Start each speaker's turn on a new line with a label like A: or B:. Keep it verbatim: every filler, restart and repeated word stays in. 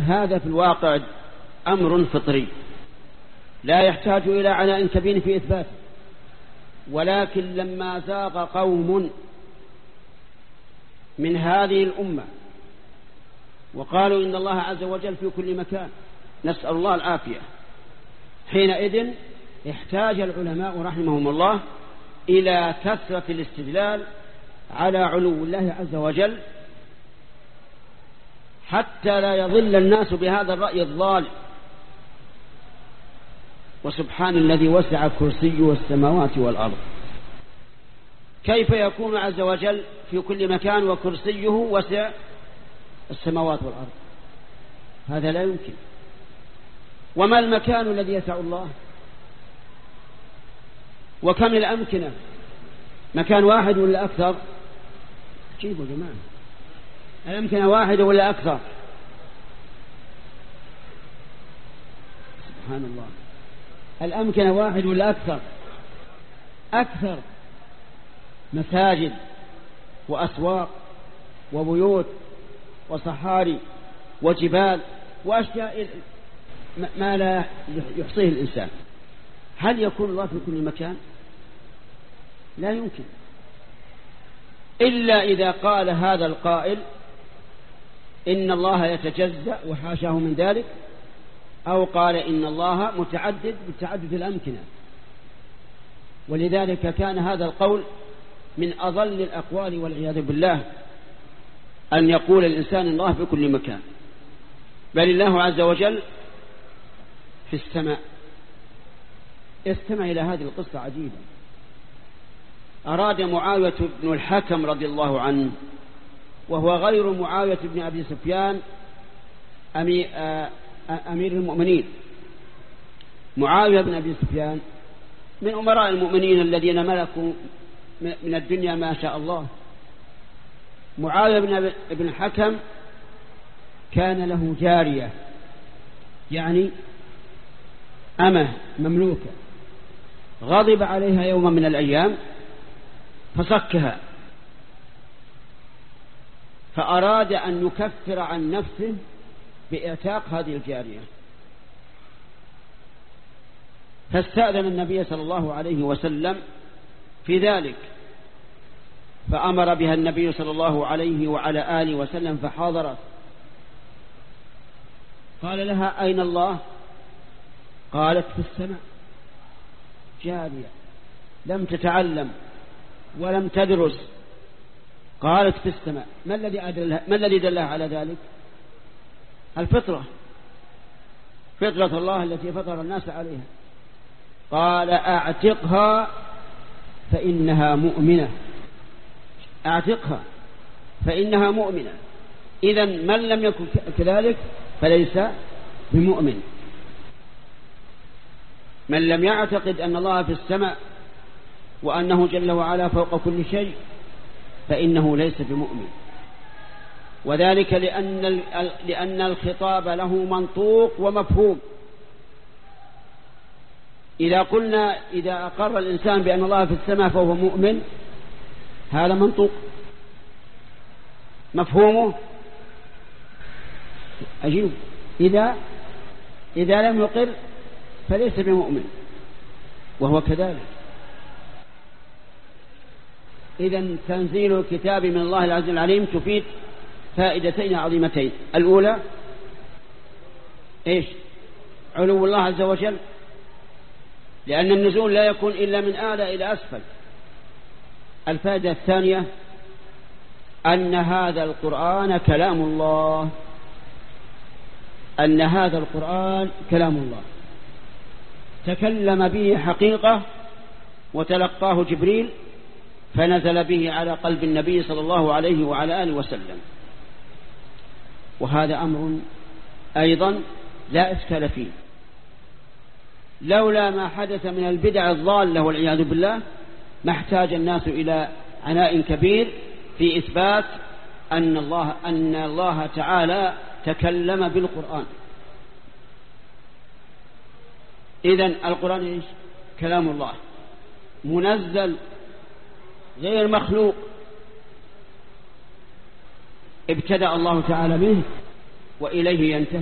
A: هذا في الواقع أمر فطري لا يحتاج إلى عناء كبير في إثباته، ولكن لما زاغ قوم من هذه الأمة وقالوا إن الله عز وجل في كل مكان، نسأل الله العافية، حينئذ احتاج العلماء رحمهم الله إلى كثرة الاستدلال على علو الله عز وجل حتى لا يضل الناس بهذا الرأي الضال. وسبحان الذي وسع كرسيه السماوات والأرض، كيف يكون عز وجل في كل مكان وكرسيه وسع السماوات والأرض؟ هذا لا يمكن. وما المكان الذي يسع الله؟ وكم الأمكنة؟ مكان واحد ولا أكثر؟ جيبوا جماعة، الأمكنة واحدة ولا أكثر؟ سبحان الله، الأمكنة واحد ولا أكثر؟ أكثر. مساجد وأسواق وبيوت وصحاري وجبال وأشياء ما لا يحصيه الإنسان. هل يكون الله في كل مكان؟ لا يمكن، إلا إذا قال هذا القائل إن الله يتجزأ وحاشاه من ذلك، أو قال إن الله متعدد بتعدد الأمكنة. ولذلك كان هذا القول من أضل الأقوال والعياذ بالله، أن يقول الإنسان الله في كل مكان، بل الله عز وجل في السماء. استمع إلى هذه القصة عجيبة. أراد معاوية بن الحكم رضي الله عنه، وهو غير معاوية بن أبي سفيان أمير المؤمنين. معاوية بن أبي سفيان من أمراء المؤمنين الذين ملكوا من الدنيا ما شاء الله. معاوية بن الحكم كان له جارية، يعني أمة مملوكة، غضب عليها يوما من الأيام فصكها، فأراد أن يكفر عن نفسه بإعتاق هذه الجارية، فاستأذن النبي صلى الله عليه وسلم في ذلك، فأمر بها النبي صلى الله عليه وعلى آله وسلم فحاضرت. قال لها أين الله؟ قالت في السماء. جارية لم تتعلم ولم تدرس، قالت في السماء. ما الذي أدلها؟ ما الذي دلها على ذلك؟ الفطرة، فطرة الله التي فطر الناس عليها. قال أعتقها فإنها مؤمنة، أعتقها فإنها مؤمنة. إذن من لم يكن كذلك فليس بمؤمن. من لم يعتقد أن الله في السماء وأنه جل وعلا فوق كل شيء فإنه ليس بمؤمن. وذلك لأن لأن الخطاب له منطوق ومفهوم. إذا قلنا إذا أقر الإنسان بأن الله في السماء فهو مؤمن، هذا منطوق. مفهومه أجيب إذا إذا لم يقر فليس بمؤمن، وهو كذلك. إذن تنزيل الكتاب من الله العزيز العليم تفيد فائدتين عظيمتين. الأولى إيش؟ علو الله عز وجل، لأن النزول لا يكون إلا من أعلى إلى أسفل. الفائدة الثانية أن هذا القرآن كلام الله، أن هذا القرآن كلام الله تكلم به حقيقة، وتلقاه جبريل فنزل به على قلب النبي صلى الله عليه وعلى آله وسلم. وهذا أمر أيضا لا إشكال فيه. لولا ما حدث من البدع الضالة والعياذ بالله ما احتاج الناس إلى عناء كبير في إثبات أن الله أن الله تعالى تكلم بالقرآن. إذن القرآن إيش؟ كلام الله منزل غير مخلوق، ابتدأ الله تعالى به وإليه ينتهي.